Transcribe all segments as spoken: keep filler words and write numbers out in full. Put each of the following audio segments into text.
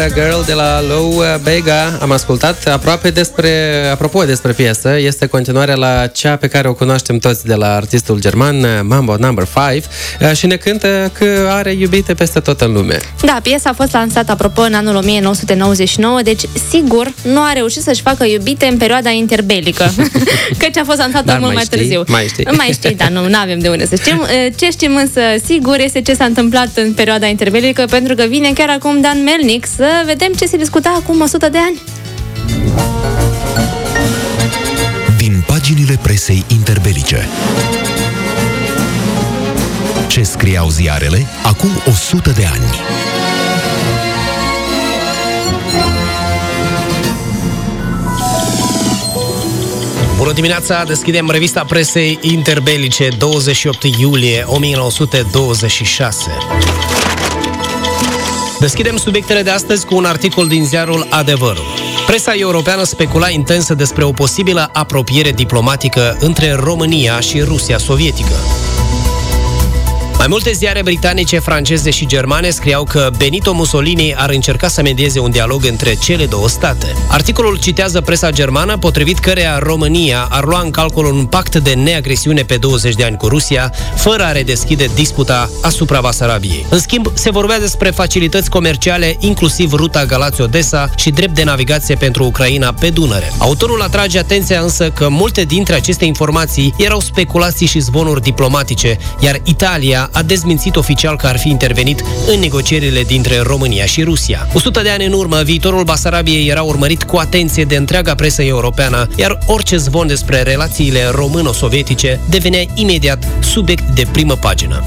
Girl de la Low Bega am ascultat. Aproape despre, apropo despre piesă, este continuarea la cea pe care o cunoaștem toți de la artistul german Mambo number five și ne cântă că are iubite peste tot în lume. Da, piesa a fost lansată apropo în anul o mie nouă sute nouăzeci și nouă, deci sigur nu a reușit să-și facă iubite în perioada interbelică, căci a fost lansată Dar mult mai, mai târziu. Mai știi, mai știi, dar nu avem de unde să știm. Ce știm însă sigur este ce s-a întâmplat în perioada interbelică, pentru că vine chiar acum Dan Melnick să vedem ce se discuta acum o sută de ani. Din paginile presei interbelice. Ce scriau ziarele acum o sută de ani. Bună dimineața! Deschidem revista presei interbelice, douăzeci și opt iulie o mie nouă sute douăzeci și șase. Deschidem subiectele de astăzi cu un articol din ziarul Adevărul. Presa europeană specula intensă despre o posibilă apropiere diplomatică între România și Rusia sovietică. Mai multe ziare britanice, franceze și germane scriau că Benito Mussolini ar încerca să medieze un dialog între cele două state. Articolul citează presa germană, potrivit căreia România ar lua în calcul un pact de neagresiune pe douăzeci de ani cu Rusia, fără a redeschide disputa asupra Basarabiei. În schimb, se vorbea despre facilități comerciale, inclusiv ruta Galați-Odessa și drept de navigație pentru Ucraina pe Dunăre. Autorul atrage atenția însă că multe dintre aceste informații erau speculații și zvonuri diplomatice, iar Italia a dezmințit oficial că ar fi intervenit în negocierile dintre România și Rusia. o sută de ani în urmă, viitorul Basarabiei era urmărit cu atenție de întreaga presă europeană, iar orice zvon despre relațiile româno-sovietice devenea imediat subiect de primă pagină.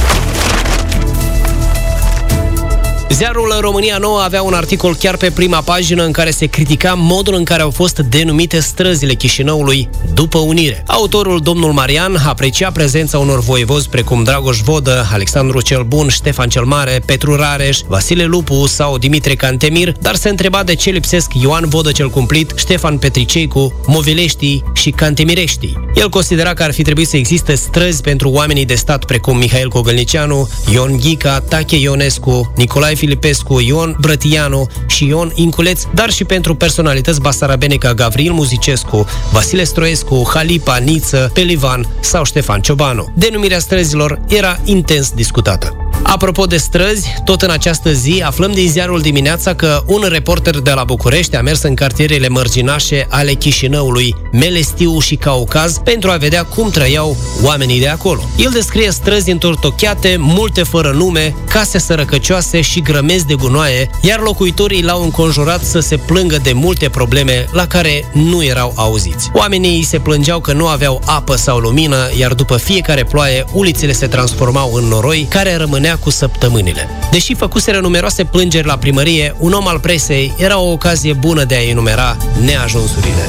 Ziarul România Nouă avea un articol chiar pe prima pagină în care se critica modul în care au fost denumite străzile Chișinăului după unire. Autorul, domnul Marian, aprecia prezența unor voievozi precum Dragoș Vodă, Alexandru cel Bun, Ștefan cel Mare, Petru Rareș, Vasile Lupu sau Dimitrie Cantemir, dar se întreba de ce lipsesc Ioan Vodă cel Cumplit, Ștefan Petricecu, Movileștii și Cantemireștii. El considera că ar fi trebuit să existe străzi pentru oamenii de stat precum Mihail Cogălnicianu, Ion Ghica, Tache Ionescu, Nicolae Filipescu, Ion Brătianu și Ion Inculeț, dar și pentru personalități basarabene ca Gavril Muzicescu, Vasile Stroescu, Halipa, Niță, Pelivan sau Ștefan Ciobanu. Denumirea străzilor era intens discutată. Apropo de străzi, tot în această zi aflăm din ziarul Dimineața că un reporter de la București a mers în cartierele mărginașe ale Chișinăului, Melestiu și Caucaz pentru a vedea cum trăiau oamenii de acolo. El descrie străzi întortocheate, multe fără nume, case sărăcăcioase și grămezi de gunoaie, iar locuitorii l-au înconjurat să se plângă de multe probleme la care nu erau auziți. Oamenii se plângeau că nu aveau apă sau lumină, iar după fiecare ploaie, ulițele se transformau în noroi care rămânea cu săptămânile. Deși făcuseră numeroase plângeri la primărie, un om al presei era o ocazie bună de a enumera neajunsurile.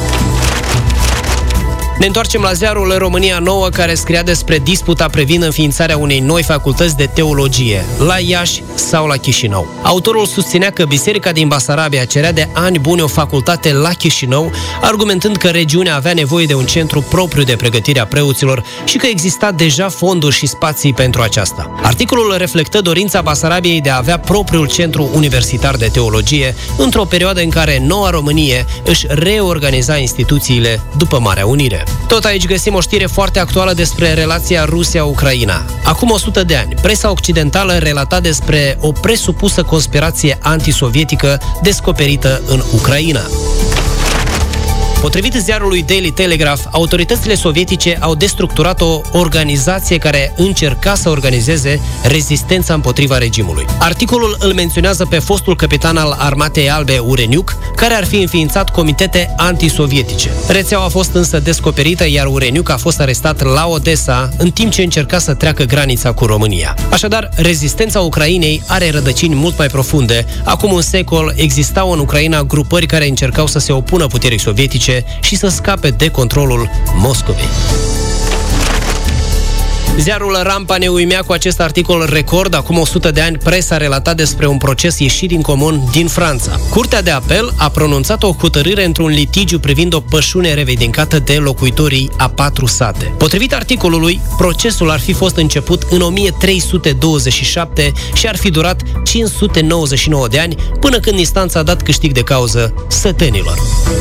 Ne întoarcem la ziarul România Nouă, care scria despre disputa privind înființarea unei noi facultăți de teologie, la Iași sau la Chișinău. Autorul susținea că Biserica din Basarabia cerea de ani buni o facultate la Chișinău, argumentând că regiunea avea nevoie de un centru propriu de pregătire a preoților și că exista deja fonduri și spații pentru aceasta. Articolul reflectă dorința Basarabiei de a avea propriul centru universitar de teologie într-o perioadă în care noua Românie își reorganiza instituțiile după Marea Unire. Tot aici găsim o știre foarte actuală despre relația Rusia-Ucraina. Acum o sută de ani, presa occidentală relata despre o presupusă conspirație antisovietică descoperită în Ucraina. Potrivit ziarului Daily Telegraph, autoritățile sovietice au destructurat o organizație care încerca să organizeze rezistența împotriva regimului. Articolul îl menționează pe fostul capitan al Armatei Albe, Ureniuc, care ar fi înființat comitete antisovietice. Rețeaua a fost însă descoperită, iar Ureniuc a fost arestat la Odessa în timp ce încerca să treacă granița cu România. Așadar, rezistența Ucrainei are rădăcini mult mai profunde. Acum un secol existau în Ucraina grupări care încercau să se opună puterii sovietice și să scape de controlul Moscovei. Ziarul Rampa ne uimea cu acest articol record. Acum o sută de ani, presa relatat despre un proces ieșit din comun din Franța. Curtea de apel a pronunțat o hotărâre într-un litigiu privind o pășune revedicată de locuitorii a patru sate. Potrivit articolului, procesul ar fi fost început în o mie trei sute douăzeci și șapte și ar fi durat cinci sute nouăzeci și nouă de ani, până când instanța a dat câștig de cauză sătenilor.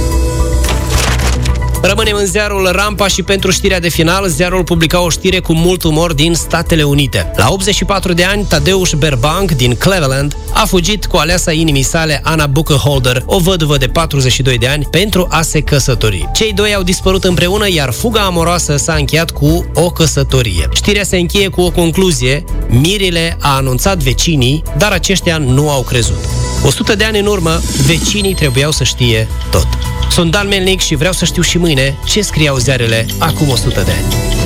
Rămânem în ziarul Rampa și pentru știrea de final, ziarul publica o știre cu mult umor din Statele Unite. La optzeci și patru de ani, Tadeusz Berbank din Cleveland a fugit cu aleasa inimii sale, Anna Buchenholder, o văduvă de patruzeci și doi de ani, pentru a se căsători. Cei doi au dispărut împreună, iar fuga amoroasă s-a încheiat cu o căsătorie. Știrea se încheie cu o concluzie: Mirile a anunțat vecinii, dar aceștia nu au crezut. o sută de ani în urmă, vecinii trebuiau să știe tot. Sunt Dan Melnic și vreau să știu și mâine ce scriau ziarele acum o sută de ani.